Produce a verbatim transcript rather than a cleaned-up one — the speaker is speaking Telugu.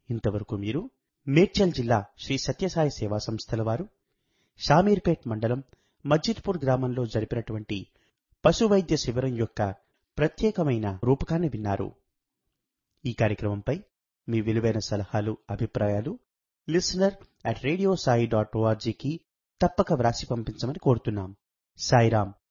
ఇంతవరకు మీరు మేడ్చల్ జిల్లా శ్రీ సత్యసాయి సేవా సంస్థల వారు షామీర్పేట్ మండలం మజిద్పూర్ గ్రామంలో జరిపినటువంటి పశువైద్య శిబిరం యొక్క ప్రత్యేకమైన రూపకాన్ని విన్నారు. ఈ కార్యక్రమంపై మీ విలువైన సలహాలు, అభిప్రాయాలు listener at radio Sai dot ఓఆర్జీకి తప్పక వ్రాసి పంపించమని కోరుతున్నాం. సాయిరాం.